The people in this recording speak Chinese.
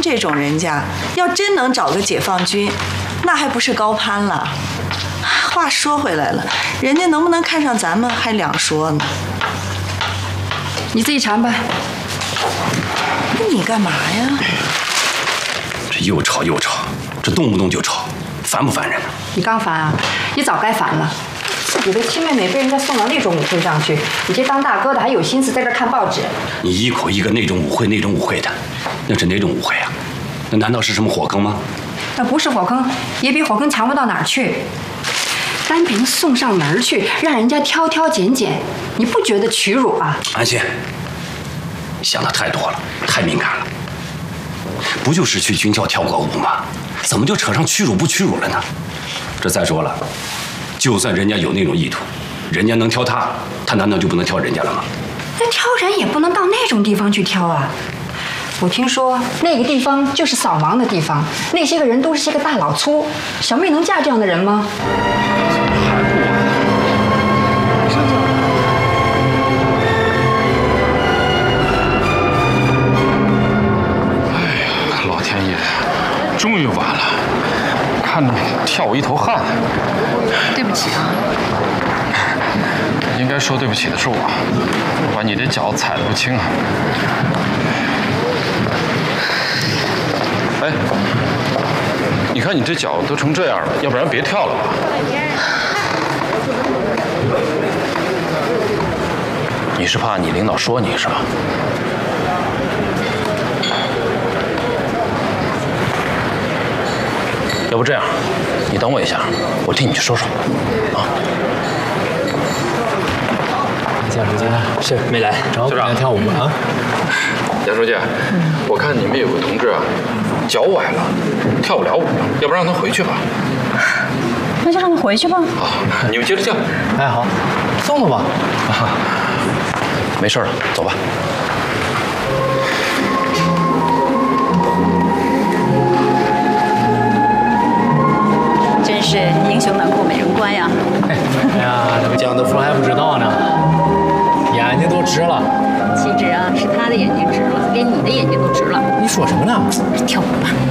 这种人家，要真能找个解放军，那还不是高攀了？话说回来了，人家能不能看上咱们还两说呢。 你自己尝吧。 那你干嘛呀？ 这又吵又吵，这动不动就吵，烦不烦人？ 你刚烦啊？你早该烦了。自己的亲妹妹被人家送到那种舞会上去，你这当大哥的还有心思在这看报纸？ 你一口一个那种舞会那种舞会的，那是哪种舞会啊？那难道是什么火坑吗？ 那不是火坑，也比火坑强不到哪儿去。单凭送上门去，让人家挑挑拣拣，你不觉得屈辱啊？ 安心，想的太多了，太敏感了。不就是去军校跳个舞吗？怎么就扯上屈辱不屈辱了呢？这再说了，就算人家有那种意图，人家能挑他，他难道就不能挑人家了吗？ 那挑人也不能到那种地方去挑啊！我听说那个地方就是扫盲的地方，那些个人都是些个大老粗，小妹能嫁这样的人吗？ 终于完了，看你跳我一头汗。 对不起啊。 应该说对不起的是我把你的脚踩得不轻啊。哎，你看你这脚都成这样了，要不然别跳了吧。你是怕你领导说你是吧？要不这样，你等我一下，我替你去说说，啊。 蒋书记是没来，正好来跳舞啊。 蒋书记，我看你们有个同志啊，脚崴了，跳不了舞了，要不让他回去吧？ 那就让他回去吧。 好，你们接着跳。 哎，好，送了吧。 啊，没事了，走吧。 真是英雄难过美人关呀！ 哎呀，这个蒋德福还不知道呢，眼睛都直了。 岂止啊，是他的眼睛直了，连你的眼睛都直了。 你说什么呢？ 跳舞吧。